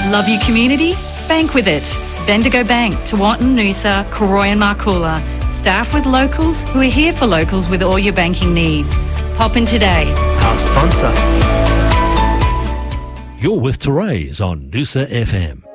Love your community? Bank with it. Bendigo Bank, Tewantin, Noosa, Koroi and Marcoola. Staff with locals who are here for locals with all your banking needs. Pop in today. Our sponsor. You're with Therese on Noosa FM.